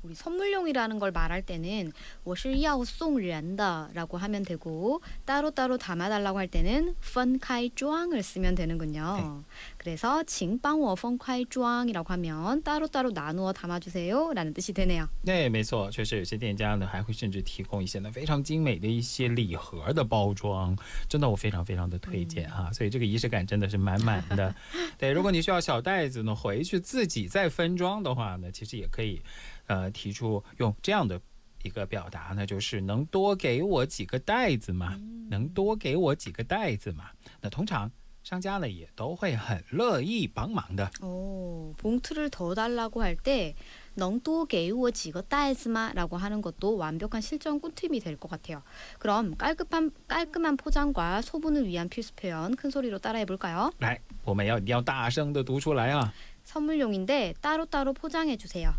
우리 선물용이라는 걸 말할 때는 我是要送人的 라고 하면 되고 따로따로 담아달라고 할 때는 分开装을 쓰면 되는군요. 네. 그래서 请帮我分开装이라고 하면 따로따로 나누어 담아주세요 라는 뜻이 되네요. 对，没错，确实有些店家呢还会甚至提供一些呢非常精美的一些礼盒的包装，真的我非常非常的推荐哈，所以这个仪式感真的是满满的。对，如果你需要小袋子呢回去自己再分装的话呢，其实也可以提出用这样的一个表达呢，就是能多给我几个袋子吗？能多给我几个袋子吗？那通常商家呢也都会很乐意帮忙的。 봉투를 더 달라고 할 때能多给我几个袋子吗? 라고 하는 것도 완벽한 실전 꿀팁이 될 것 같아요. 그럼 깔끔한 포장과 소분을 위한 필수 표현 큰 소리로 따라해 볼까요? 来，我们一定要大声的读出来啊！ 선물용인데 따로따로 포장해 주세요.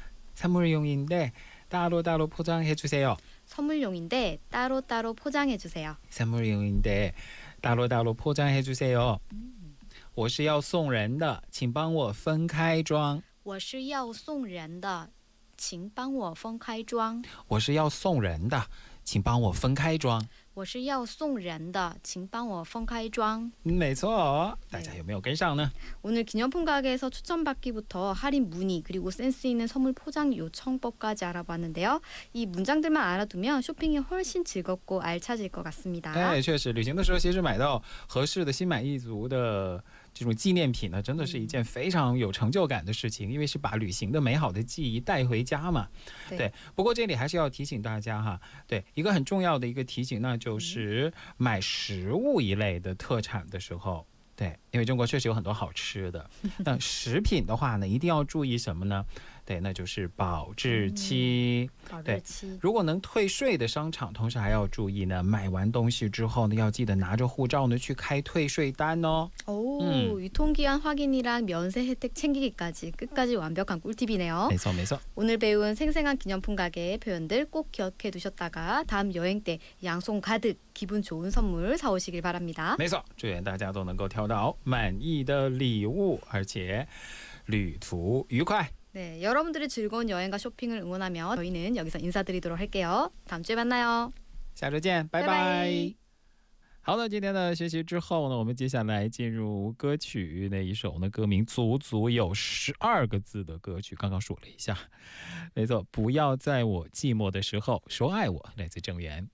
선물용인데 따로따로 포장해 주세요. 선물용인데 따로따로 포장해 주세요. 선물용인데 따로따로 포장해 주세요. 我是要送人的，请帮我分开装。 我是要送人的，请帮我分开装。 我是要送人的，请帮我分开装。 我是要送人的，请帮我分开装。 没错，大家有没有跟上呢？ 오늘 기념품 가게에서 추천받기부터 할인 문의 그리고 센스 있는 선물 포장 요청법까지 알아봤는데요. 이 문장들만 알아두면 쇼핑이 훨씬 즐겁고 알차질 것 같습니다. 哎，确实，旅行的时候其实买到合适的、心满意足的这种纪念品呢，真的是一件非常有成就感的事情，因为是把旅行的美好的记忆带回家嘛。对，不过这里还是要提醒大家哈，对，一个很重要的一个提醒，那就是买食物一类的特产的时候。 对，因为中国确实有很多好吃的，那食品的话呢，一定要注意什么呢？对，那就是保质期。对，如果能退税的商场，同时还要注意呢，买完东西之后呢，要记得拿着护照呢去开退税单哦。 유통기한 확인이랑 면세 혜택 챙기기까지 끝까지 완벽한 꿀팁이네요. 没错没错。 오늘 배운 생생한 기념품 가게의 표현들 꼭 기억해 두셨다가 다음 여행 때 양손 가득 기분 좋은 선물 사오시길 바랍니다. 没错，祝愿大家都能够挑到满意的礼物，而且旅途愉快。 네, 여러분들의 즐거운 여행과 쇼핑을 응원하며 저희는 여기서 인사드리도록 할게요. 다음 주에 만나요. 下周见，拜拜。好了，今天的学习之后呢，我们接下来进入歌曲那一首呢，歌名足足有12个字的歌曲，刚刚数了一下，没错，不要在我寂寞的时候说爱我，来自郑源。